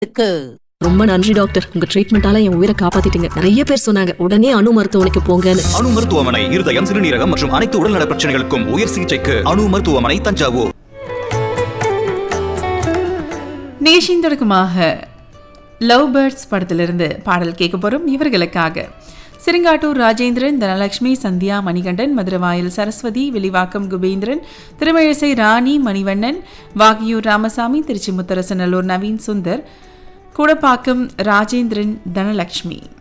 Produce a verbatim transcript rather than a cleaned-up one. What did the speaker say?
க்கு ரொம்ப நன்றி டாக்டர், உங்க ட்ரீட்மெண்டால என் உயிரை காப்பாத்திட்டீங்க. நிறைய பேர் சொன்னாங்க உடனே அணு மருத்துவமனைக்கு போங்கன்னு. அணு மருத்துவமனை இருதயம், சிறுநீரகம் மற்றும் அனைத்து உடல்நல பிரச்சனைகளுக்கும் உயர் சிகிச்சைக்கு அணு மருத்துவமனை, தஞ்சாவூர். நேஷின் தொடக்கமாக லவ் பேர்ட்ஸ் படத்திலிருந்து பாடல் கேட்க போறோம். இவர்களுக்காக சிறுங்காட்டூர் ராஜேந்திரன், தனலட்சுமி, சந்தியா, மணிகண்டன், மதுரவாயில் சரஸ்வதி, வெளிவாக்கம் குபேந்திரன், திருமழிசை ராணி, மணிவண்ணன், வாகியூர் ராமசாமி, திருச்சி முத்தரசநல்லூர் நவீன் சுந்தர், கூடப்பாக்கம் ராஜேந்திரன், தனலட்சுமி.